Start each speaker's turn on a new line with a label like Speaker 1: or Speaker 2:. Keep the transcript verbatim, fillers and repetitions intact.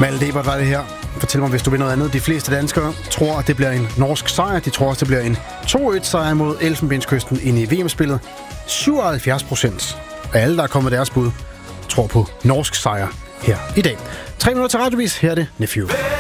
Speaker 1: Malte Ebert var det her. Fortæl mig, hvis du vil noget andet. De fleste danskere tror, at det bliver en norsk sejr. De tror også, det bliver en to et sejr mod Elfenbenskysten ind i V M-spillet. syvoghalvfjerds procent af alle, der er kommet deres bud, tror på norsk sejr her i dag. Tre minutter til radiovis. Her er det Nephew.